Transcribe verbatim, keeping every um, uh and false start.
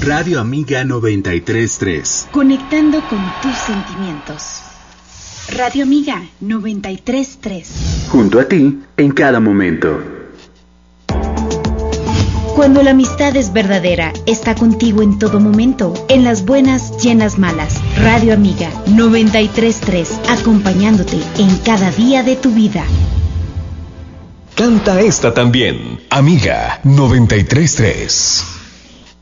Radio Amiga noventa y tres punto tres. Conectando con tus sentimientos. Radio Amiga noventa y tres punto tres. Junto a ti, en cada momento. Cuando la amistad es verdadera, está contigo en todo momento, en las buenas y en las malas. Radio Amiga noventa y tres punto tres, acompañándote en cada día de tu vida. Canta esta también, Amiga noventa y tres punto tres.